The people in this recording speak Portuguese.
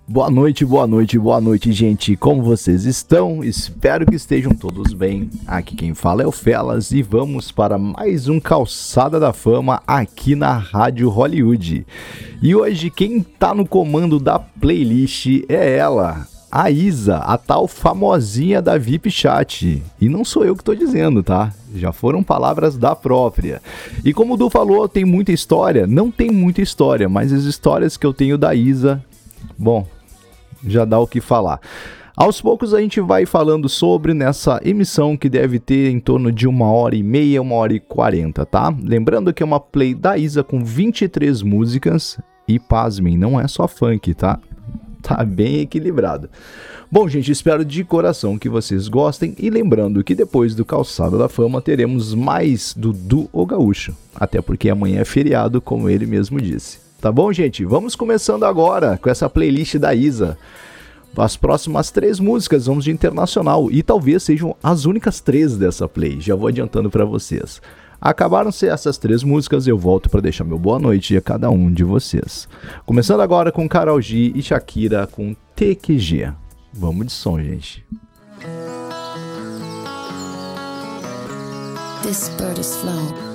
Boa noite, gente. Como vocês estão? Espero que estejam todos bem. Aqui quem fala é o Felas e vamos para mais um Calçada da Fama aqui na Rádio Hollywood. E hoje quem tá no comando da playlist é ela, a Isa, a tal famosinha da VIP Chat. E não sou eu que tô dizendo, tá? Já foram palavras da própria. E como o Du falou, tem muita história? Não tem muita história, mas as histórias que eu tenho da Isa, bom, já dá o que falar. Aos poucos a gente vai falando sobre nessa emissão que deve ter em torno de 1h30, 1h40, tá? Lembrando que é uma play da Isa com 23 músicas e, pasmem, não é só funk, tá? Tá bem equilibrado. Bom, gente, espero de coração que vocês gostem e lembrando que depois do Calçada da Fama teremos mais do Du o Gaúcho, até porque amanhã é feriado, como ele mesmo disse. Tá bom, gente? Vamos começando agora com essa playlist da Isa. As próximas 3 músicas vamos de internacional e talvez sejam as únicas 3 dessa play. Já vou adiantando para vocês. Acabaram-se essas 3 músicas, eu volto para deixar meu boa noite a cada um de vocês. Começando agora com Karol G e Shakira com TQG. Vamos de som, gente. This bird is flown.